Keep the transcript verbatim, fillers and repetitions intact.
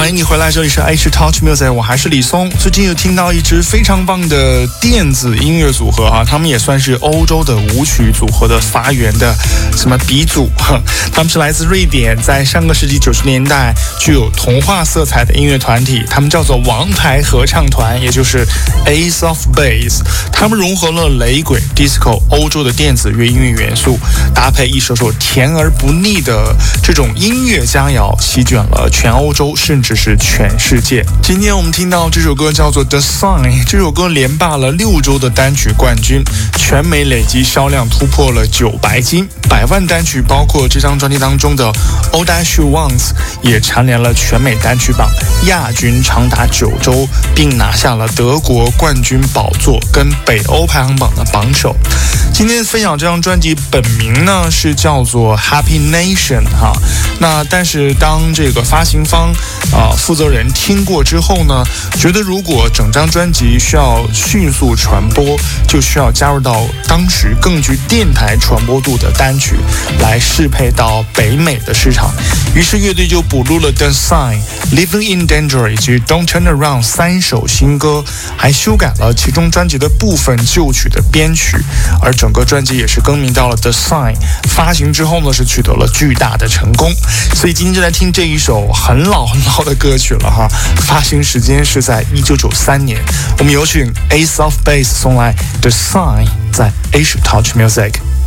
欢迎你回来，这里是 H Touch Music， 我还是李松。最近有听到一支非常棒的电子音乐组合啊，他们也算是欧洲的舞曲组合的发源的什么鼻祖，他们是来自瑞典，在上个世纪九十年代具有童话色彩的音乐团体，他们叫做王牌合唱团，也就是 Ace of Base。他们融合了雷鬼、disco、欧洲的电子乐音乐元素，搭配一首首甜而不腻的这种音乐佳肴，席卷了全欧洲，甚至是全世界。今天我们听到这首歌叫做 The Sign， 这首歌连霸了六周的单曲冠军，全美累计销量突破了九白金，百万单曲包括这张专辑当中的 All That She Wants 也蝉联了全美单曲榜亚军长达九周，并拿下了德国冠军宝座跟北欧排行榜的榜首。今天分享这张专辑本名呢是叫做 Happy Nation 哈，那但是当这个发行方啊、呃、负责人听过之后呢，觉得如果整张专辑需要迅速传播，就需要加入到当时更具电台传播度的单曲来适配到北美的市场，于是乐队就补录了 The Sign、Living in Danger 以及 Don't Turn Around 三首新歌，还修改了其中专辑的部分旧曲的编曲，而整个专辑也是更名到了 The Sign。 发行之后呢，是取得了巨大的成功，所以今天就来听这一首很老很老的歌曲了哈。发行时间是在一九九三年。我们有请 Ace of Base 送来 The Sign， 在 H Touch Music。